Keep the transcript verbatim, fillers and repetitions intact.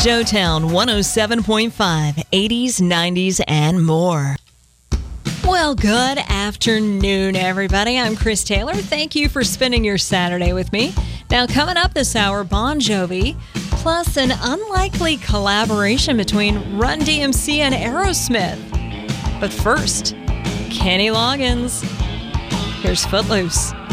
Joetown one oh seven point five, eighties, nineties, and more. Well, good afternoon, everybody. I'm Chris Taylor. Thank you for spending your Saturday with me. Now, coming up this hour, Bon Jovi, plus an unlikely collaboration between Run D M C and Aerosmith. But first, Kenny Loggins. Here's Footloose.